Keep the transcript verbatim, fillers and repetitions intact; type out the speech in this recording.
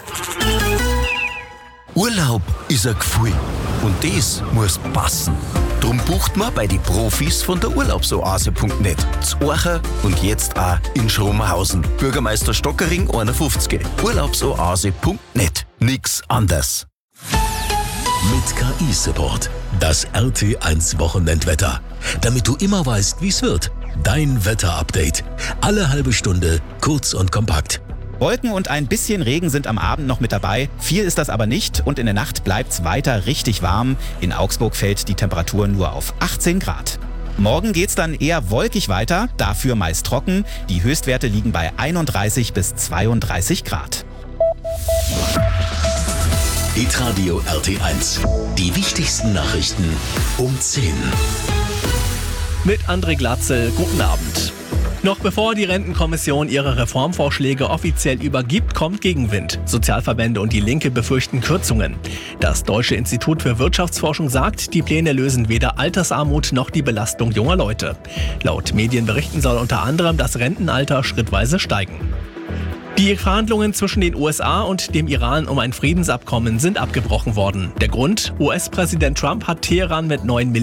Urlaub ist ein Gefühl und das muss passen. Drum bucht man bei den Profis von der Urlaubsoase punkt net. Z Orcha und jetzt auch in Schromenhausen. Bürgermeister Stockering einundfünfzig. Urlaubsoase punkt net. Nix anders. Mit K I-Support. Das R T eins Wochenendwetter. Damit du immer weißt, wie es wird. Dein Wetter-Update. Alle halbe Stunde, kurz und kompakt. Wolken und ein bisschen Regen sind am Abend noch mit dabei. Viel ist das aber nicht und in der Nacht bleibt's weiter richtig warm. In Augsburg fällt die Temperatur nur auf achtzehn Grad. Morgen geht's dann eher wolkig weiter, dafür meist trocken. Die Höchstwerte liegen bei einunddreißig bis zweiunddreißig Grad. Hitradio R T eins. Die wichtigsten Nachrichten um zehn. Mit André Glatzel, guten Abend. Noch bevor die Rentenkommission ihre Reformvorschläge offiziell übergibt, kommt Gegenwind. Sozialverbände und die Linke befürchten Kürzungen. Das Deutsche Institut für Wirtschaftsforschung sagt, die Pläne lösen weder Altersarmut noch die Belastung junger Leute. Laut Medienberichten soll unter anderem das Rentenalter schrittweise steigen. Die Verhandlungen zwischen den U S A und dem Iran um ein Friedensabkommen sind abgebrochen worden. Der Grund? U S-Präsident Trump hat Teheran mit neuen